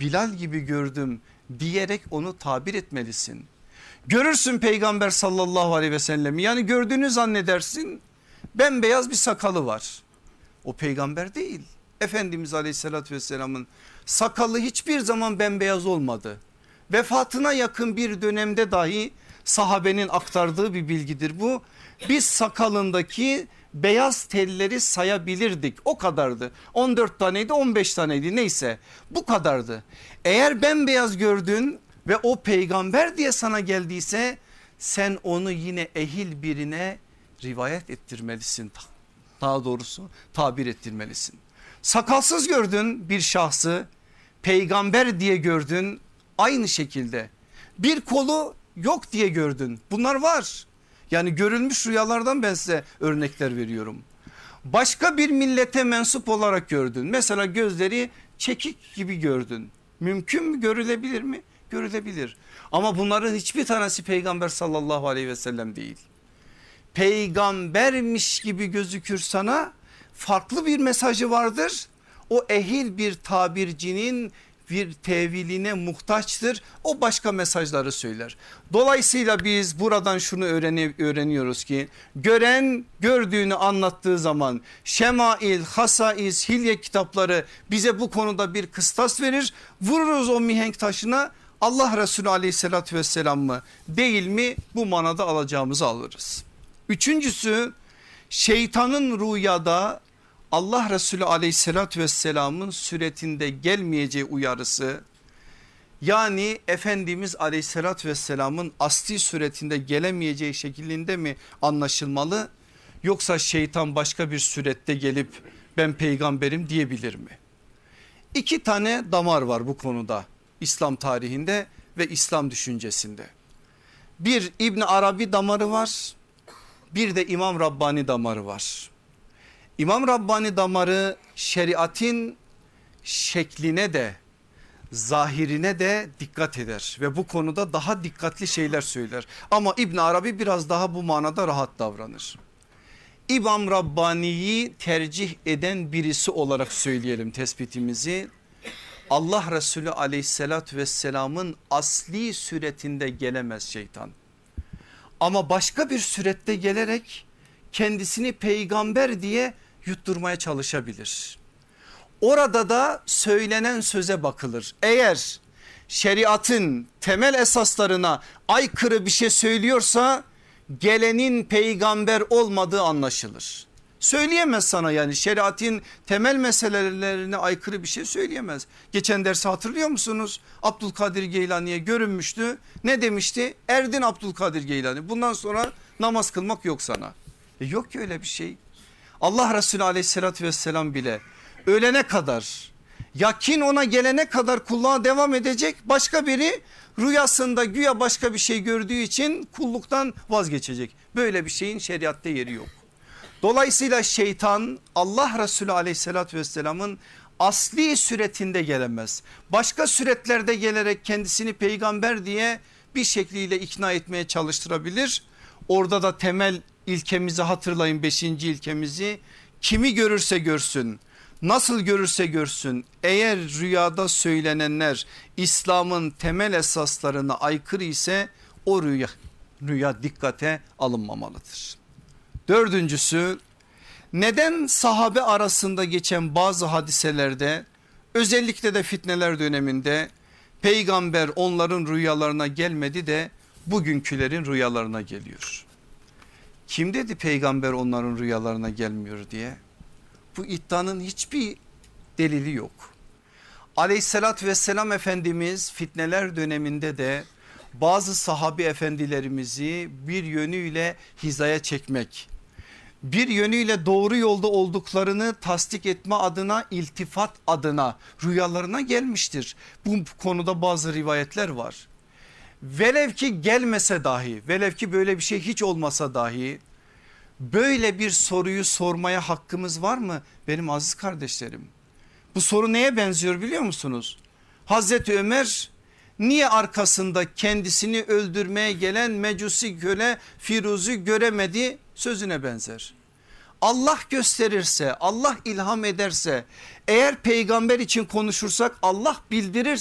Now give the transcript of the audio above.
Bilal gibi gördüm diyerek onu tabir etmelisin. Görürsün Peygamber sallallahu aleyhi ve sellem, yani gördüğünü zannedersin, bembeyaz bir sakalı var. O peygamber değil. Efendimiz aleyhissalatü vesselamın sakalı hiçbir zaman bembeyaz olmadı. Vefatına yakın bir dönemde dahi sahabenin aktardığı bir bilgidir bu. Biz sakalındaki beyaz telleri sayabilirdik, o kadardı. 14 taneydi, 15 taneydi, neyse bu kadardı. Eğer bembeyaz gördün ve o peygamber diye sana geldiyse sen onu yine ehil birine rivayet ettirmelisin. Daha doğrusu tabir ettirmelisin. Sakalsız gördün bir şahsı, peygamber diye gördün, aynı şekilde bir kolu yok diye gördün, bunlar var. Yani görülmüş rüyalardan ben size örnekler veriyorum. Başka bir millete mensup olarak gördün, mesela gözleri çekik gibi gördün, mümkün mü, görülebilir mi? Görülebilir, ama bunların hiçbir tanesi peygamber sallallahu aleyhi ve sellem değil. Peygambermiş gibi gözükür sana, farklı bir mesajı vardır. O ehil bir tabircinin bir teviline muhtaçtır. O başka mesajları söyler. Dolayısıyla biz buradan şunu öğreniyoruz ki gören gördüğünü anlattığı zaman Şemail, Hasais, Hilye kitapları bize bu konuda bir kıstas verir. Vururuz o mihenk taşına, Allah Resulü aleyhissalatü vesselam mı değil mi, bu manada alacağımızı alırız. Üçüncüsü, şeytanın rüyada Allah Resulü aleyhissalatü vesselamın suretinde gelmeyeceği uyarısı, yani Efendimiz aleyhissalatü vesselamın asli suretinde gelemeyeceği şeklinde mi anlaşılmalı, yoksa şeytan başka bir surette gelip ben peygamberim diyebilir mi? İki tane damar var bu konuda İslam tarihinde ve İslam düşüncesinde. Bir İbn Arabi damarı var, bir de İmam Rabbani damarı var. İmam Rabbani damarı şeriatın şekline de zahirine de dikkat eder ve bu konuda daha dikkatli şeyler söyler. Ama İbn Arabi biraz daha bu manada rahat davranır. İmam Rabbani'yi tercih eden birisi olarak söyleyelim tespitimizi. Allah Resulü aleyhissalatü vesselamın asli suretinde gelemez şeytan. Ama başka bir surette gelerek kendisini peygamber diye yutturmaya çalışabilir. Orada da söylenen söze bakılır. Eğer şeriatın temel esaslarına aykırı bir şey söylüyorsa gelenin peygamber olmadığı anlaşılır. Söyleyemez sana, yani şeriatın temel meselelerine aykırı bir şey söyleyemez. Geçen dersi hatırlıyor musunuz? Abdülkadir Geylani'ye görünmüştü. Ne demişti? Erdin Abdülkadir Geylani, bundan sonra namaz kılmak yok sana. Yok ki öyle bir şey. Allah Resulü aleyhissalatü vesselam bile ölene kadar, yakin ona gelene kadar kulluğa devam edecek. Başka biri rüyasında güya başka bir şey gördüğü için kulluktan vazgeçecek. Böyle bir şeyin şeriatta yeri yok. Dolayısıyla şeytan Allah Resulü aleyhissalatü vesselamın asli suretinde gelemez. Başka suretlerde gelerek kendisini peygamber diye bir şekliyle ikna etmeye çalıştırabilir. Orada da temel ilkemizi hatırlayın, 5. ilkemizi. Kimi görürse görsün, nasıl görürse görsün, eğer rüyada söylenenler İslam'ın temel esaslarına aykırı ise o rüya dikkate alınmamalıdır. Dördüncüsü, neden sahabe arasında geçen bazı hadiselerde, özellikle de fitneler döneminde peygamber onların rüyalarına gelmedi de bugünkülerin rüyalarına geliyor? Kim dedi peygamber onların rüyalarına gelmiyor diye? Bu iddianın hiçbir delili yok. Aleyhissalatü vesselam Efendimiz fitneler döneminde de bazı sahabi efendilerimizi bir yönüyle hizaya çekmek, bir yönüyle doğru yolda olduklarını tasdik etme adına, iltifat adına rüyalarına gelmiştir. Bu konuda bazı rivayetler var. Velev ki gelmese dahi, velev ki böyle bir şey hiç olmasa dahi, böyle bir soruyu sormaya hakkımız var mı benim aziz kardeşlerim? Bu soru neye benziyor biliyor musunuz? Hazreti Ömer niye arkasında kendisini öldürmeye gelen Mecusi köle Firuz'u göremedi sözüne benzer. Allah gösterirse, Allah ilham ederse, eğer peygamber için konuşursak Allah bildirir.